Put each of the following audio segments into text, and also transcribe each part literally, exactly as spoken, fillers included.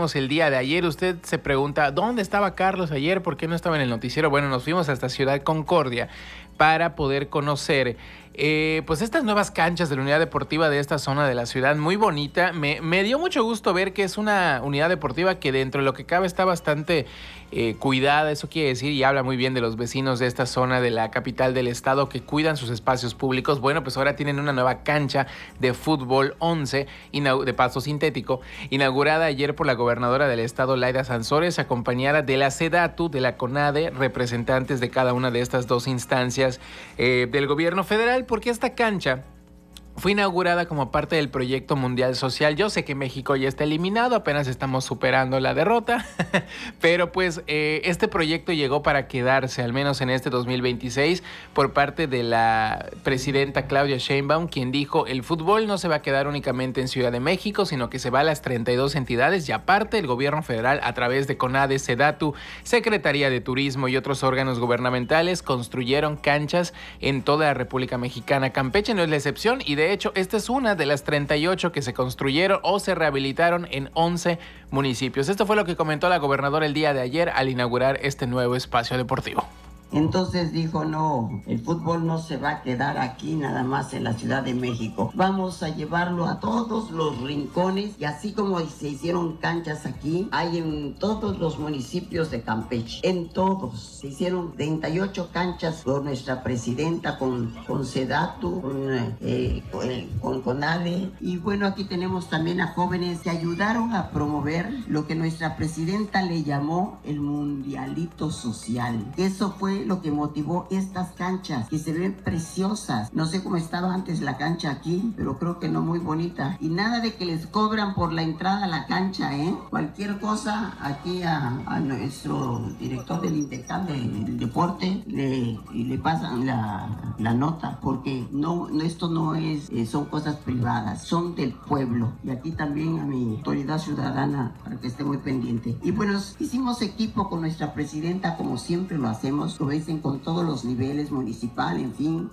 fuimos el día de ayer. Usted se pregunta, ¿dónde estaba Carlos ayer? ¿Por qué no estaba en el noticiero? Bueno, nos fuimos hasta Ciudad Concordia para poder conocer eh, pues estas nuevas canchas de la unidad deportiva de esta zona de la ciudad, muy bonita. Me, me dio mucho gusto ver que es una unidad deportiva que dentro de lo que cabe está bastante eh, cuidada, eso quiere decir, y habla muy bien de los vecinos de esta zona de la capital del estado que cuidan sus espacios públicos. Bueno, pues ahora tienen una nueva cancha de fútbol once de pasto sintético, inaugurada ayer por la gobernadora del estado, Laida Sansores, acompañada de la SEDATU, de la CONADE, representantes de cada una de estas dos instancias eh, del gobierno federal, porque esta cancha fue inaugurada como parte del proyecto mundial social. Yo sé que México ya está eliminado, apenas estamos superando la derrota, pero pues eh, este proyecto llegó para quedarse, al menos en este dos mil veintiséis, por parte de la presidenta Claudia Sheinbaum, quien dijo, el fútbol no se va a quedar únicamente en Ciudad de México, sino que se va a las treinta y dos entidades, y aparte el gobierno federal, a través de CONADE, SEDATU, Secretaría de Turismo y otros órganos gubernamentales, construyeron canchas en toda la República Mexicana. Campeche no es la excepción, y de De hecho, esta es una de las treinta y ocho que se construyeron o se rehabilitaron en once municipios. Esto fue lo que comentó la gobernadora el día de ayer al inaugurar este nuevo espacio deportivo. Entonces dijo, no, el fútbol no se va a quedar aquí nada más en la Ciudad de México. Vamos a llevarlo a todos los rincones, y así como se hicieron canchas aquí, hay en todos los municipios de Campeche. En todos. Se hicieron treinta y ocho canchas por nuestra presidenta con, con SEDATU, con, eh, con, con CONADE. Y bueno, aquí tenemos también a jóvenes que ayudaron a promover lo que nuestra presidenta le llamó el mundialito social. Eso fue lo que motivó estas canchas, que se ven preciosas. No sé cómo estaba antes la cancha aquí, pero creo que no muy bonita. Y nada de que les cobran por la entrada a la cancha, ¿eh? Cualquier cosa aquí a, a nuestro director del INDECAM del deporte le, y le pasan la, la nota, porque no, no esto no es, eh, son cosas privadas, son del pueblo. Y aquí también a mi autoridad ciudadana para que esté muy pendiente. Y bueno, hicimos equipo con nuestra presidenta, como siempre lo hacemos, lo dicen con todos los niveles, municipal, en fin.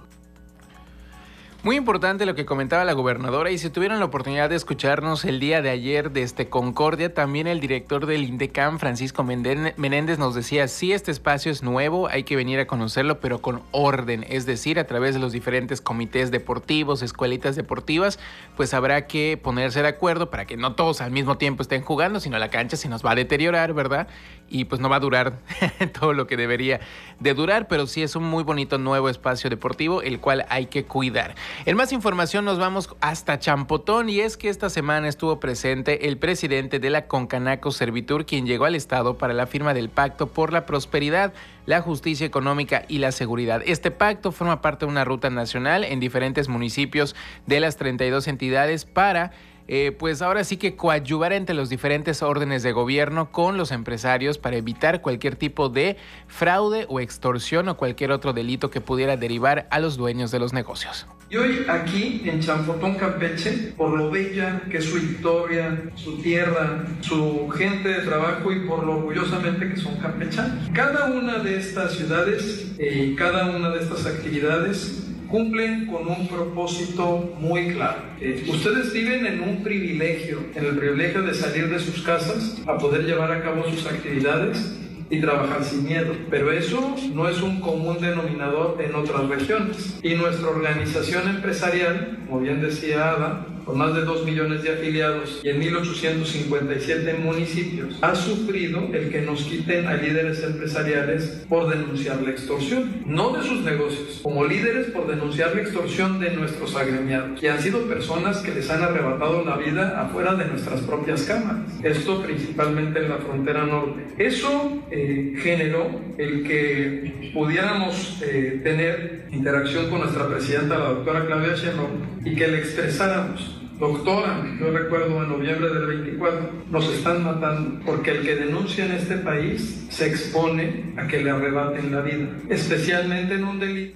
Muy importante lo que comentaba la gobernadora, y si tuvieron la oportunidad de escucharnos el día de ayer desde Concordia, también el director del INDECAM, Francisco Menéndez, nos decía, sí, este espacio es nuevo, hay que venir a conocerlo, pero con orden, es decir, a través de los diferentes comités deportivos, escuelitas deportivas, pues habrá que ponerse de acuerdo para que no todos al mismo tiempo estén jugando, sino la cancha se nos va a deteriorar, ¿verdad? Y pues no va a durar todo lo que debería de durar, pero sí es un muy bonito nuevo espacio deportivo, el cual hay que cuidar. En más información nos vamos hasta Champotón, y es que esta semana estuvo presente el presidente de la Concanaco Servitur, quien llegó al estado para la firma del Pacto por la Prosperidad, la Justicia Económica y la Seguridad. Este pacto forma parte de una ruta nacional en diferentes municipios de las treinta y dos entidades para Eh, pues ahora sí que coadyuvar entre los diferentes órdenes de gobierno con los empresarios para evitar cualquier tipo de fraude o extorsión o cualquier otro delito que pudiera derivar a los dueños de los negocios. Y hoy aquí en Champotón, Campeche, por lo bella que es su historia, su tierra, su gente de trabajo y por lo orgullosamente que son campechanos. Cada una de estas ciudades y eh, cada una de estas actividades cumplen con un propósito muy claro. Eh, ustedes viven en un privilegio, en el privilegio de salir de sus casas a poder llevar a cabo sus actividades y trabajar sin miedo, pero eso no es un común denominador en otras regiones. Y nuestra organización empresarial, como bien decía Ada, con más de dos millones de afiliados y en mil ochocientos cincuenta y siete municipios, ha sufrido el que nos quiten a líderes empresariales por denunciar la extorsión, no de sus negocios, como líderes por denunciar la extorsión de nuestros agremiados, y han sido personas que les han arrebatado la vida afuera de nuestras propias cámaras, esto principalmente en la frontera norte. Eso eh, generó el que pudiéramos eh, tener interacción con nuestra presidenta, la doctora Claudia Sheinbaum, y que le expresáramos: doctora, yo recuerdo en noviembre del veinticuatro, nos están matando porque el que denuncia en este país se expone a que le arrebaten la vida, especialmente en un delito.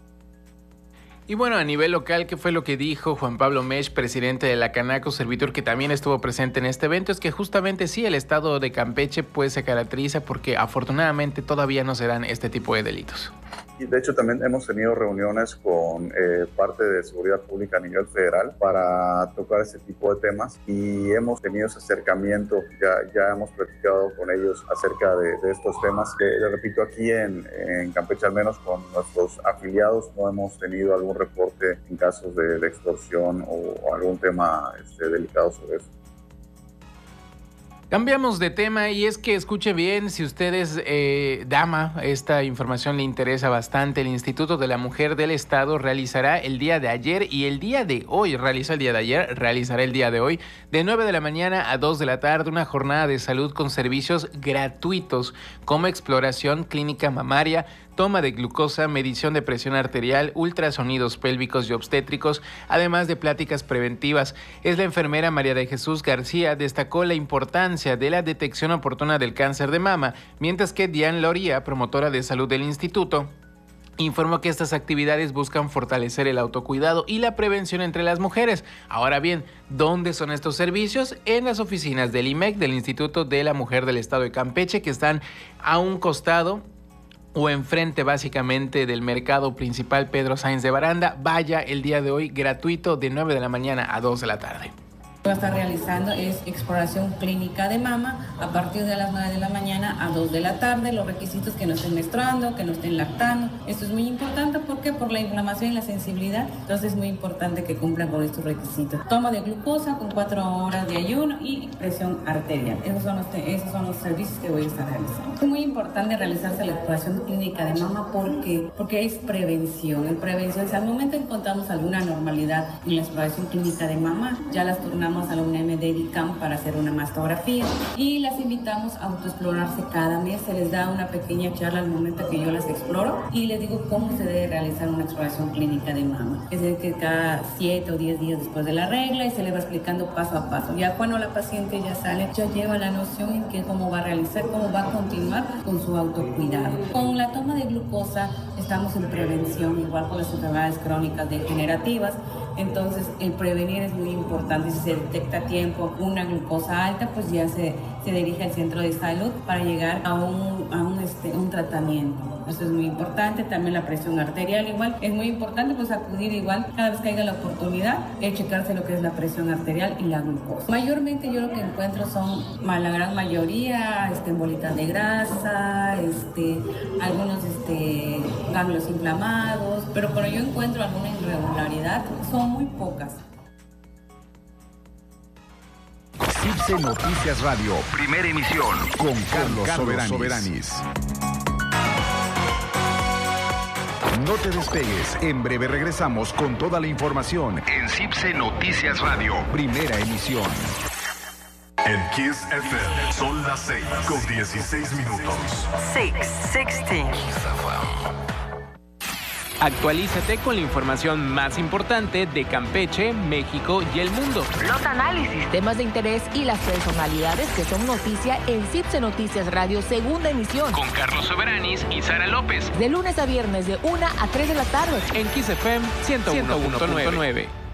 Y bueno, a nivel local, ¿qué fue lo que dijo Juan Pablo Mesch, presidente de la Canaco Servitur, que también estuvo presente en este evento? Es que justamente sí, el estado de Campeche pues se caracteriza porque afortunadamente todavía no se dan este tipo de delitos. Y de hecho también hemos tenido reuniones con eh, parte de seguridad pública a nivel federal para tocar ese tipo de temas y hemos tenido ese acercamiento, ya, ya hemos platicado con ellos acerca de, de estos temas que, le repito, aquí en, en Campeche al menos con nuestros afiliados no hemos tenido algún reporte en casos de, de extorsión o, o algún tema este, delicado sobre eso. Cambiamos de tema y es que escuche bien, si usted es eh, dama, esta información le interesa bastante. El Instituto de la Mujer del Estado realizará el día de ayer y el día de hoy, realizó el día de ayer, realizará el día de hoy, de nueve de la mañana a dos de la tarde, una jornada de salud con servicios gratuitos como exploración clínica mamaria, toma de glucosa, medición de presión arterial, ultrasonidos pélvicos y obstétricos, además de pláticas preventivas. Es la enfermera María de Jesús García, destacó la importancia de la detección oportuna del cáncer de mama, mientras que Diane Loría, promotora de salud del instituto, informó que estas actividades buscan fortalecer el autocuidado y la prevención entre las mujeres. Ahora bien, ¿dónde son estos servicios? En las oficinas del I M E C, del Instituto de la Mujer del Estado de Campeche, que están a un costado o enfrente básicamente del mercado principal Pedro Sáenz de Baranda. Vaya el día de hoy gratuito de nueve de la mañana a dos de la tarde. Va a estar realizando es exploración clínica de mama a partir de las nueve de la mañana a dos de la tarde. Los requisitos: que no estén menstruando, que no estén lactando. Esto es muy importante porque por la inflamación y la sensibilidad, entonces es muy importante que cumplan con estos requisitos. Toma de glucosa con cuatro horas de ayuno y presión arterial. Esos son los, esos son los servicios que voy a estar realizando. Es muy importante realizarse la exploración clínica de mama porque, porque es prevención. En prevención, si al momento encontramos alguna anormalidad en la exploración clínica de mama, ya las turnamos a la U N A M de DICAM para hacer una mastografía y las invitamos a autoexplorarse cada mes. Se les da una pequeña charla al momento que yo las exploro y les digo cómo se debe realizar una exploración clínica de mama. Es decir, que cada siete o diez días después de la regla, y se le va explicando paso a paso. Ya cuando la paciente ya sale, ya lleva la noción en que cómo va a realizar, cómo va a continuar con su autocuidado. Con la toma de glucosa estamos en prevención, igual con las enfermedades crónicas degenerativas. Entonces, el prevenir es muy importante. Si se detecta a tiempo una glucosa alta, pues ya se, se dirige al centro de salud para llegar a un, a un, este, un tratamiento. Eso es muy importante. También la presión arterial, igual, es muy importante pues acudir igual cada vez que haya la oportunidad de checarse lo que es la presión arterial y la glucosa. Mayormente yo lo que encuentro son, la gran mayoría, este, bolitas de grasa, este, algunos este, ganglios inflamados, pero cuando yo encuentro alguna irregularidad, son muy pocas. CIPSE Noticias Radio, primera emisión, con Carlos, Carlos Soberanis. Soberanis. No te despegues, en breve regresamos con toda la información en CIPSE Noticias Radio, primera emisión. En Kiss F M son las seis con dieciséis minutos. seis, dieciséis. Actualízate con la información más importante de Campeche, México y el mundo. Los análisis, temas de interés y las personalidades que son noticia en CIPSE Noticias Radio, segunda emisión. Con Carlos Soberanis y Sara López. De lunes a viernes de una a tres de la tarde. En Kiss F M ciento uno punto nueve.